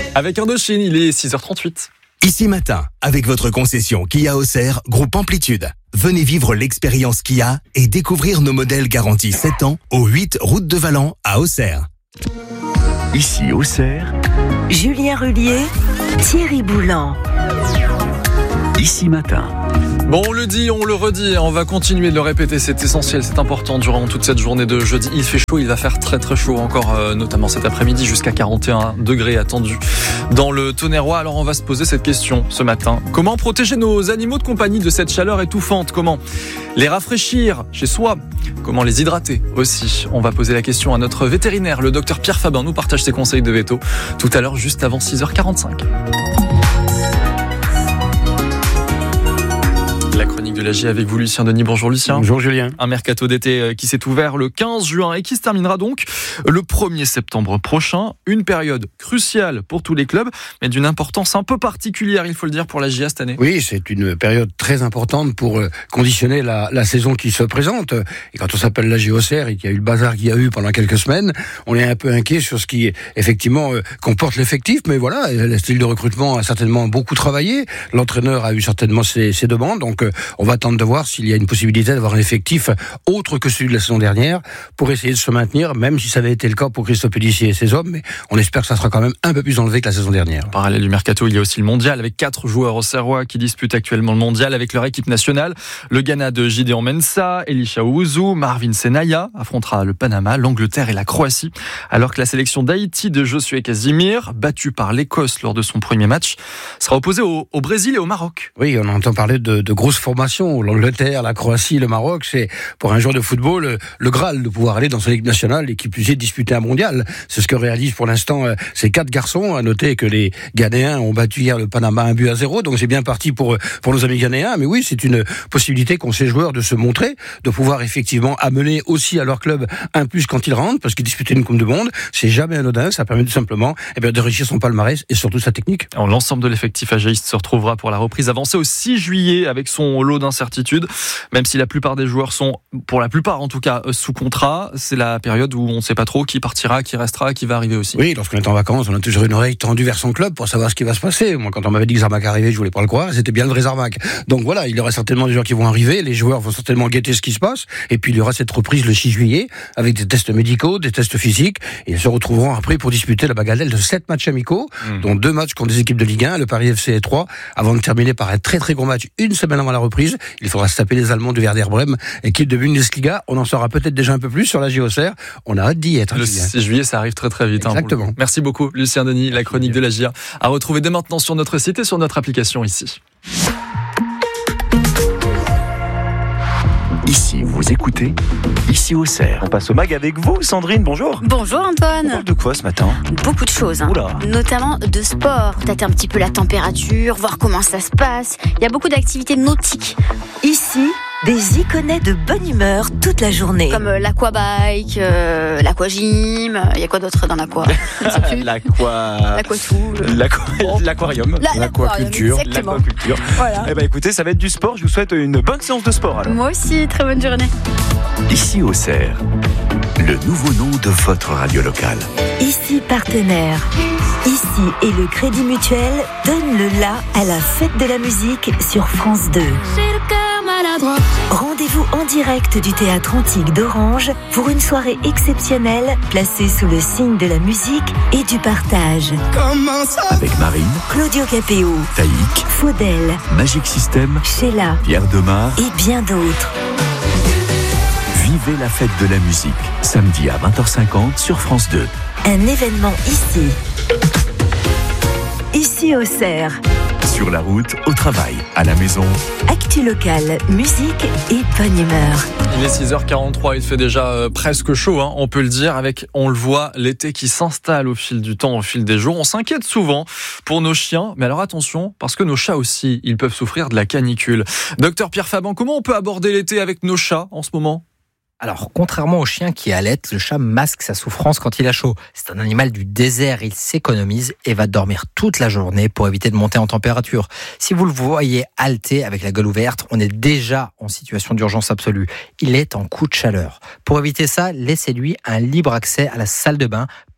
Avec Indochine, il est 6h38. Ici Matin, avec votre concession Kia Auxerre, groupe Amplitude. Venez vivre l'expérience Kia et découvrir nos modèles garantis 7 ans au 8 route de Valent à Auxerre. Ici Auxerre, Julien Rullier, Thierry Boulan. Ici Matin. Bon, on le dit, on le redit, on va continuer de le répéter, c'est essentiel, c'est important durant toute cette journée de jeudi. Il fait chaud, il va faire très très chaud encore, notamment cet après-midi, jusqu'à 41 degrés attendus dans le Tonnerrois. Alors on va se poser cette question ce matin. Comment protéger nos animaux de compagnie de cette chaleur étouffante ? Comment les rafraîchir chez soi ? Comment les hydrater aussi ? On va poser la question à notre vétérinaire, le docteur Pierre Fabin, nous partage ses conseils de veto tout à l'heure, juste avant 6h45. La chronique de l'AG avec vous, Lucien Denis. Bonjour Lucien. Bonjour Julien. Un mercato d'été qui s'est ouvert le 15 juin et qui se terminera donc le 1er septembre prochain. Une période cruciale pour tous les clubs, mais d'une importance un peu particulière, il faut le dire, pour la GIA cette année. Oui, c'est une période très importante pour conditionner la saison qui se présente. Et quand on s'appelle la GIA Auxerre et qu'il y a eu le bazar qu'il y a eu pendant quelques semaines, on est un peu inquiet sur ce qui, effectivement, comporte l'effectif. Mais voilà, le style de recrutement a certainement beaucoup travaillé. L'entraîneur a eu certainement ses demandes. Donc, on va attendre de voir s'il y a une possibilité d'avoir un effectif autre que celui de la saison dernière pour essayer de se maintenir, même si ça avait été le cas pour Christophe Pélissier et ses hommes, mais on espère que ça sera quand même un peu plus enlevé que la saison dernière. En parallèle du mercato, il y a aussi le mondial avec 4 joueurs auxerrois qui disputent actuellement le mondial avec leur équipe nationale. Le Ghana de Gideon Mensah, Elisha Ouzou, Marvin Senaya affrontera le Panama, l'Angleterre et la Croatie, alors que la sélection d'Haïti de Josué Casimir, battue par l'Écosse lors de son premier match, sera opposée au Brésil et au Maroc. Oui, on entend parler de grosses formations. L'Angleterre, la Croatie, le Maroc, c'est pour un joueur de football le Graal de pouvoir aller dans son équipe nationale et qui plus est disputer un mondial. C'est ce que réalisent pour l'instant ces 4 garçons. À noter que les Ghanéens ont battu hier le Panama 1-0, donc c'est bien parti pour nos amis Ghanéens. Mais oui, c'est une possibilité qu'ont ces joueurs de se montrer, de pouvoir effectivement amener aussi à leur club un plus quand ils rentrent, parce qu'ils disputent une Coupe du Monde. C'est jamais anodin, ça permet tout simplement de réussir son palmarès et surtout sa technique. Alors, l'ensemble de l'effectif AGiste se retrouvera pour la reprise avancée au 6 juillet avec son lot d'incertitudes, même si la plupart des joueurs sont, pour la plupart en tout cas, sous contrat. C'est la période où on ne sait pas trop qui partira, qui restera, qui va arriver aussi. Oui, lorsqu'on est en vacances, on a toujours une oreille tendue vers son club pour savoir ce qui va se passer. Moi, quand on m'avait dit que Zarmac arrivait, je voulais pas le croire, c'était bien le vrai Zarmac. Donc voilà, il y aura certainement des joueurs qui vont arriver, les joueurs vont certainement guetter ce qui se passe, et puis il y aura cette reprise le 6 juillet, avec des tests médicaux, des tests physiques, et ils se retrouveront après pour disputer la bagatelle de 7 matchs amicaux, dont 2 matchs contre des équipes de Ligue 1, le Paris FC et 3, avant de terminer par un très très gros match une semaine avant la reprise. Il faudra se taper les Allemands du Werder Brême, équipe de Bundesliga. On en saura peut-être déjà un peu plus sur la GIA Auxerre. On a hâte d'y être. Le 6 juillet, ça arrive très très vite. Exactement. Merci beaucoup, Lucien Denis, la chronique de la GIA. À retrouver dès maintenant sur notre site et sur notre application ici. Ici, vous écoutez Ici Auxerre. On passe au mag avec vous, Sandrine, bonjour. Bonjour Antoine. On parle de quoi ce matin ? Beaucoup de choses, Oula. Notamment de sport. Tâter un petit peu la température, voir comment ça se passe. Il y a beaucoup d'activités nautiques. Ici, des iconais de bonne humeur toute la journée. Comme l'aquabike, l'aquagym. Il y a quoi d'autre dans l'aqua ? L'aquatou. L'aquarium. L'aquaculture. Exactement. L'aquaculture. Voilà. Eh ben écoutez, ça va être du sport. Je vous souhaite une bonne séance de sport alors. Moi aussi, très bonne journée. Ici Auxerre, le nouveau nom de votre radio locale. Ici, partenaire. Ici et le Crédit Mutuel donne le la à la fête de la musique sur France 2. Rendez-vous en direct du Théâtre Antique d'Orange pour une soirée exceptionnelle placée sous le signe de la musique et du partage. Avec Marine, Claudio Capéo, Taïk, Faudel, Magic System, Sheila Pierre Demar et bien d'autres. Vivez la fête de la musique, samedi à 20h50 sur France 2. Un événement ici. Ici Auxerre. Sur la route, au travail, à la maison. Actu locale, musique et bonne humeur. Il est 6h43, il fait déjà presque chaud, on peut le dire, avec, on le voit, l'été qui s'installe au fil du temps, au fil des jours. On s'inquiète souvent pour nos chiens, mais alors attention, parce que nos chats aussi, ils peuvent souffrir de la canicule. Docteur Pierre Fabin, comment on peut aborder l'été avec nos chats en ce moment ? Alors, contrairement au chien qui allait, le chat masque sa souffrance quand il a chaud. C'est un animal du désert, il s'économise et va dormir toute la journée pour éviter de monter en température. Si vous le voyez halter avec la gueule ouverte, on est déjà en situation d'urgence absolue. Il est en coup de chaleur. Pour éviter ça, laissez-lui un libre accès à la salle de bain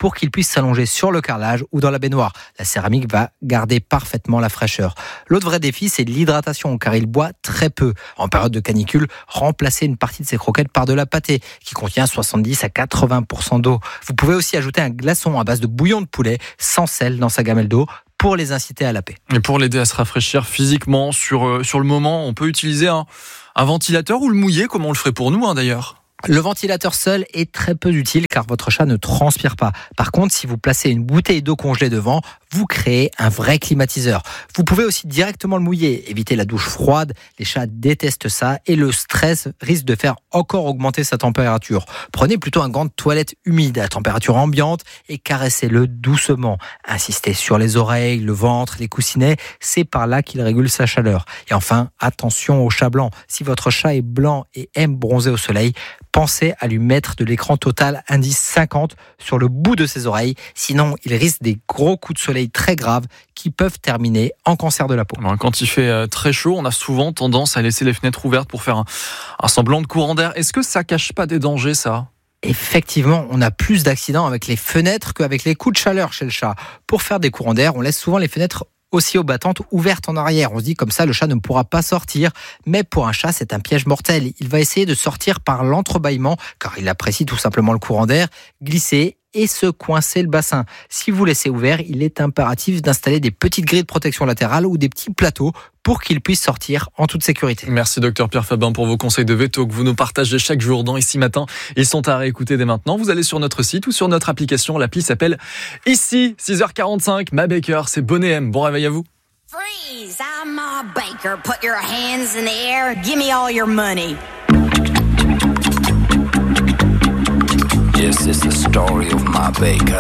pour qu'il puisse s'allonger sur le carrelage ou dans la baignoire. La céramique va garder parfaitement la fraîcheur. L'autre vrai défi, c'est l'hydratation, car il boit très peu. En période de canicule, remplacez une partie de ses croquettes par de la pâtée, qui contient 70 à 80% d'eau. Vous pouvez aussi ajouter un glaçon à base de bouillon de poulet sans sel dans sa gamelle d'eau pour les inciter à laper. Et pour l'aider à se rafraîchir physiquement sur le moment, on peut utiliser un ventilateur ou le mouiller, comme on le ferait pour nous d'ailleurs. Le ventilateur seul est très peu utile car votre chat ne transpire pas. Par contre, si vous placez une bouteille d'eau congelée devant, vous créez un vrai climatiseur. Vous pouvez aussi directement le mouiller, éviter la douche froide. Les chats détestent ça et le stress risque de faire encore augmenter sa température. Prenez plutôt un gant de toilette humide à température ambiante et caressez-le doucement. Insistez sur les oreilles, le ventre, les coussinets. C'est par là qu'il régule sa chaleur. Et enfin, attention au chat blanc. Si votre chat est blanc et aime bronzer au soleil, pensez à lui mettre de l'écran total indice 50 sur le bout de ses oreilles. Sinon, il risque des gros coups de soleil très graves qui peuvent terminer en cancer de la peau. Quand il fait très chaud, on a souvent tendance à laisser les fenêtres ouvertes pour faire un semblant de courant d'air. Est-ce que ça cache pas des dangers, ça ? Effectivement, on a plus d'accidents avec les fenêtres qu'avec les coups de chaleur chez le chat. Pour faire des courants d'air, on laisse souvent les fenêtres aussi aux battantes ouvertes en arrière. On se dit comme ça, le chat ne pourra pas sortir. Mais pour un chat, c'est un piège mortel. Il va essayer de sortir par l'entrebâillement, car il apprécie tout simplement le courant d'air, glisser et se coincer le bassin. Si vous laissez ouvert, il est impératif d'installer des petites grilles de protection latérales ou des petits plateaux pour qu'il puisse sortir en toute sécurité. Merci Dr Pierre Fabin pour vos conseils de veto que vous nous partagez chaque jour dans Ici Matin. Ils sont à réécouter dès maintenant. Vous allez sur notre site ou sur notre application. L'appli s'appelle Ici, 6h45. Ma Baker, c'est Bonnet M. Bon réveil à vous. Freeze! I'm Ma Baker. Put your hands in the air. Give me all your money. This is the story of Ma Baker.